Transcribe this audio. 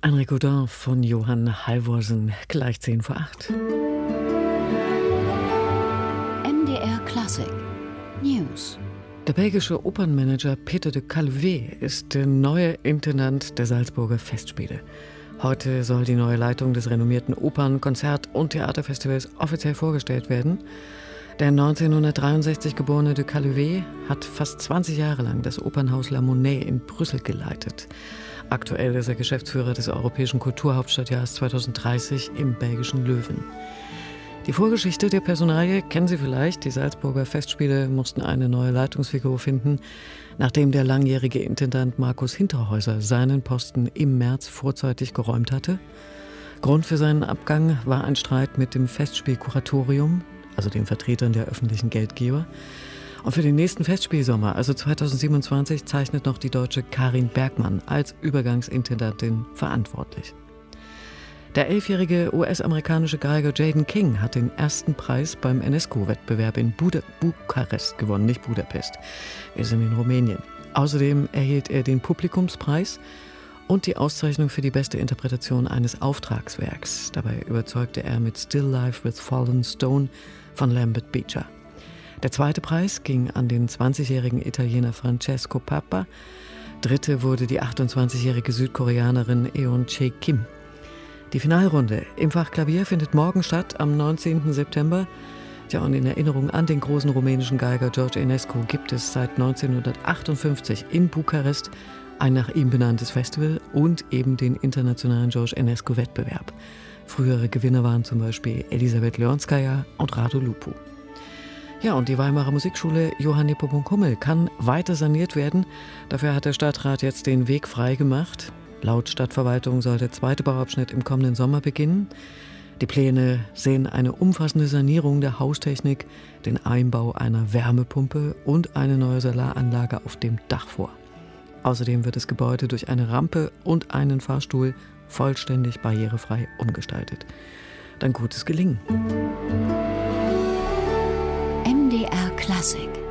Ein Godin von Johann Halvorsen, gleich 7:10. MDR Klassik News. Der belgische Opernmanager Peter de Caluwe ist der neue Intendant der Salzburger Festspiele. Heute soll die neue Leitung des renommierten Opern-, Konzert- und Theaterfestivals offiziell vorgestellt werden. Der 1963 geborene de Caluwe hat fast 20 Jahre lang das Opernhaus La Monnaie in Brüssel geleitet. Aktuell ist er Geschäftsführer des Europäischen Kulturhauptstadtjahres 2030 im belgischen Löwen. Die Vorgeschichte der Personalie kennen Sie vielleicht. Die Salzburger Festspiele mussten eine neue Leitungsfigur finden, nachdem der langjährige Intendant Markus Hinterhäuser seinen Posten im März vorzeitig geräumt hatte. Grund für seinen Abgang war ein Streit mit dem Festspielkuratorium, also den Vertretern der öffentlichen Geldgeber. Und für den nächsten Festspielsommer, also 2027, zeichnet noch die Deutsche Karin Bergmann als Übergangsintendantin verantwortlich. Der 11-jährige US-amerikanische Geiger Jaden King hat den ersten Preis beim UNESCO-Wettbewerb in Bukarest gewonnen, nicht Budapest. Wir sind in Rumänien. Außerdem erhielt er den Publikumspreis und die Auszeichnung für die beste Interpretation eines Auftragswerks. Dabei überzeugte er mit Still Life with Fallen Stone von Lambert Beecher. Der zweite Preis ging an den 20-jährigen Italiener Francesco Papa. Dritte wurde die 28-jährige Südkoreanerin Eun Chae Kim. Die Finalrunde im Fach Klavier findet morgen statt, am 19. September. Ja, und in Erinnerung an den großen rumänischen Geiger George Enescu gibt es seit 1958 in Bukarest ein nach ihm benanntes Festival und eben den internationalen George Enescu-Wettbewerb. Frühere Gewinner waren zum Beispiel Elisabeth Leonskaja und Radu Lupu. Ja, und die Weimarer Musikschule Johann Nepomuk Hummel kann weiter saniert werden. Dafür hat der Stadtrat jetzt den Weg freigemacht. Laut Stadtverwaltung soll der zweite Bauabschnitt im kommenden Sommer beginnen. Die Pläne sehen eine umfassende Sanierung der Haustechnik, den Einbau einer Wärmepumpe und eine neue Solaranlage auf dem Dach vor. Außerdem wird das Gebäude durch eine Rampe und einen Fahrstuhl vollständig barrierefrei umgestaltet. Dann gutes Gelingen. MDR Klassik.